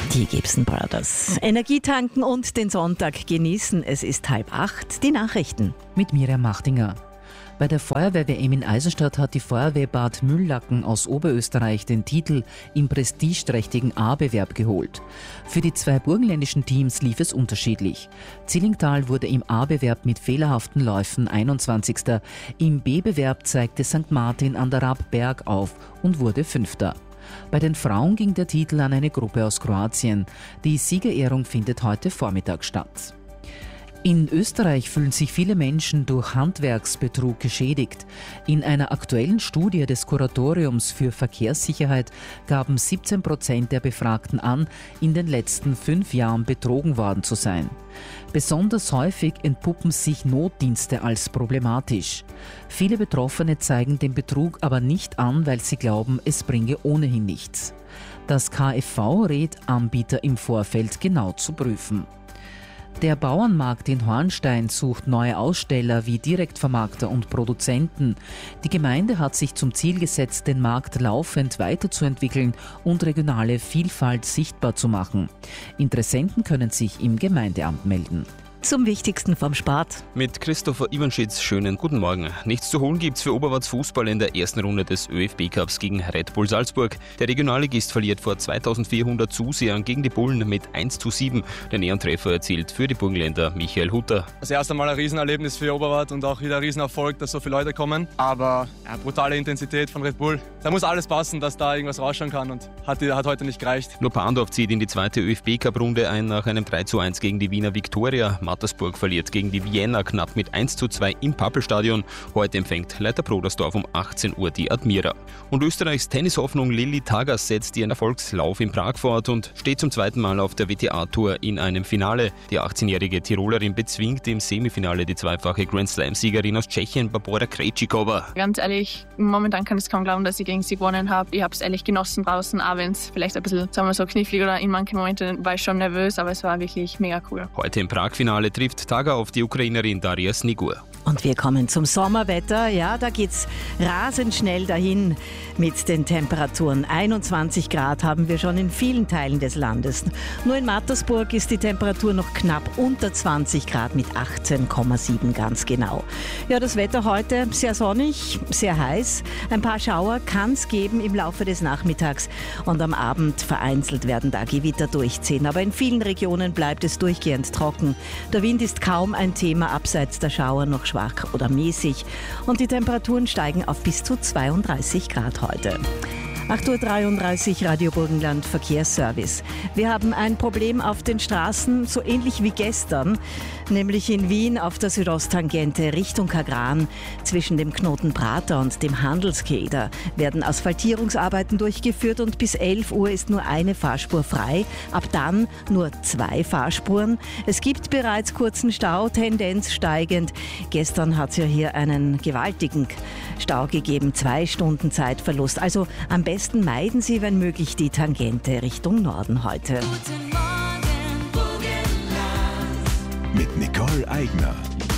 Die Gibson Brothers. Energie tanken und den Sonntag genießen. Es ist 7:30. Die Nachrichten. Mit Miriam Machtinger. Bei der Feuerwehr-WM in Eisenstadt hat die Feuerwehr Bad Müllacken aus Oberösterreich den Titel im prestigeträchtigen A-Bewerb geholt. Für die zwei burgenländischen Teams lief es unterschiedlich. Zillingtal wurde im A-Bewerb mit fehlerhaften Läufen 21. Im B-Bewerb zeigte St. Martin an der Rabberg auf und wurde 5. Bei den Frauen ging der Titel an eine Gruppe aus Kroatien. Die Siegerehrung findet heute Vormittag statt. In Österreich fühlen sich viele Menschen durch Handwerksbetrug geschädigt. In einer aktuellen Studie des Kuratoriums für Verkehrssicherheit gaben 17% der Befragten an, in den letzten 5 Jahren betrogen worden zu sein. Besonders häufig entpuppen sich Notdienste als problematisch. Viele Betroffene zeigen den Betrug aber nicht an, weil sie glauben, es bringe ohnehin nichts. Das KfV rät, Anbieter im Vorfeld genau zu prüfen. Der Bauernmarkt in Hornstein sucht neue Aussteller wie Direktvermarkter und Produzenten. Die Gemeinde hat sich zum Ziel gesetzt, den Markt laufend weiterzuentwickeln und regionale Vielfalt sichtbar zu machen. Interessenten können sich im Gemeindeamt melden. Zum Wichtigsten vom Sport. Mit Christopher Iwanschitz, schönen guten Morgen. Nichts zu holen gibt's für Oberwarts Fußball in der ersten Runde des ÖFB-Cups gegen Red Bull Salzburg. Der Regionalligist verliert vor 2400 Zusehern gegen die Bullen mit 1:7. Den Ehrentreffer erzielt für die Burgenländer Michael Hutter. Das erste Mal ein Riesenerlebnis für Oberwart und auch wieder ein Riesenerfolg, dass so viele Leute kommen. Aber brutale Intensität von Red Bull. Da muss alles passen, dass da irgendwas rausschauen kann und hat heute nicht gereicht. Nur Pandorf zieht in die zweite ÖFB-Cup-Runde ein nach einem 3:1 gegen die Wiener Viktoria. Mattersburg verliert gegen die Vienna knapp mit 1:2 im Pappelstadion. Heute empfängt Leiter Brodersdorf um 18 Uhr die Admira. Und Österreichs Tennishoffnung Lilly Tagas setzt ihren Erfolgslauf in Prag fort und steht zum zweiten Mal auf der WTA-Tour in einem Finale. Die 18-jährige Tirolerin bezwingt im Semifinale die zweifache Grand-Slam-Siegerin aus Tschechien, Barbora Krejcikova. Ganz ehrlich, momentan kann ich es kaum glauben, dass ich gegen sie gewonnen habe. Ich habe es ehrlich genossen draußen, auch wenn es vielleicht ein bisschen, sagen wir so, knifflig oder in manchen Momenten war ich schon nervös, aber es war wirklich mega cool. Heute im Prag-Finale trifft Taga auf die Ukrainerin Daria Snigur. Und wir kommen zum Sommerwetter. Ja, da geht's rasend schnell dahin mit den Temperaturen. 21 Grad haben wir schon in vielen Teilen des Landes. Nur in Mattersburg ist die Temperatur noch knapp unter 20 Grad mit 18,7 ganz genau. Ja, das Wetter heute sehr sonnig, sehr heiß. Ein paar Schauer kann es geben im Laufe des Nachmittags und am Abend vereinzelt werden da Gewitter durchziehen. Aber in vielen Regionen bleibt es durchgehend trocken. Der Wind ist kaum ein Thema, abseits der Schauer noch schwach oder mäßig. Und die Temperaturen steigen auf bis zu 32 Grad heute. 8:33 Uhr, Radio Burgenland Verkehrsservice. Wir haben ein Problem auf den Straßen, so ähnlich wie gestern, nämlich in Wien auf der Südosttangente Richtung Kagran. Zwischen dem Knoten Prater und dem Handelskeh werden Asphaltierungsarbeiten durchgeführt und bis 11 Uhr ist nur eine Fahrspur frei, ab dann nur 2 Fahrspuren. Es gibt bereits kurzen Stau, Tendenz steigend. Gestern hat es ja hier einen gewaltigen Stau gegeben, 2 Stunden Zeitverlust. Also am besten meiden Sie, wenn möglich, die Tangente Richtung Norden heute. Guten Morgen, Burgenland. Mit Nicole Eigner.